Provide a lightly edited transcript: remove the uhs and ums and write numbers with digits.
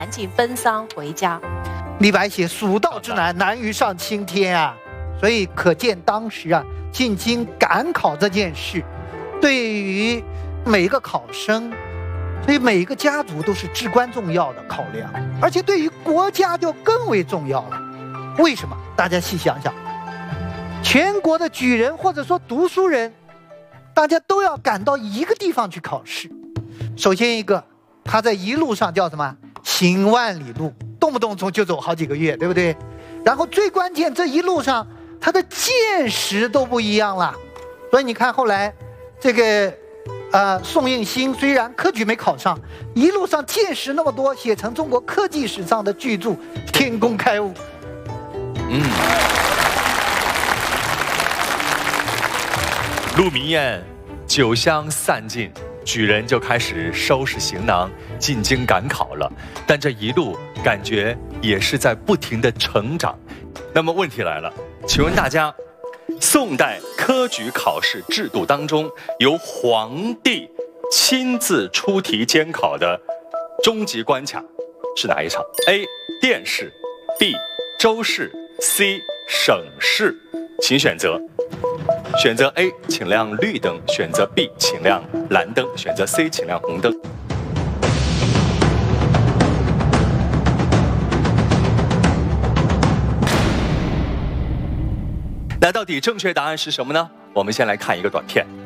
赶紧奔丧回家。 李白写蜀道之难，难于上青天啊，所以可见当时啊进京赶考这件事，对于每一个考生，对于每一个家族都是至关重要的考量，而且对于国家就更为重要了。为什么？大家细想想，全国的举人或者说读书人，大家都要赶到一个地方去考试。首先一个，他在一路上叫什么？行万里路，动不动就走好几个月，对不对？然后最关键，这一路上他的见识都不一样了。所以你看后来这个宋应星虽然科举没考上，一路上见识那么多，写成中国科技史上的巨著《天工开物》。 路明艳，酒香散尽，举人就开始收拾行囊进京赶考了。但这一路感觉也是在不停的成长。那么问题来了，请问大家，宋代科举考试制度当中由皇帝亲自出题监考的终极关卡是哪一场 ？A. 殿试 B. 州试 C. 省试，请选择。选择 A， 请亮绿灯；选择 B， 请亮蓝灯；选择 C， 请亮红灯。那到底正确答案是什么呢？我们先来看一个短片。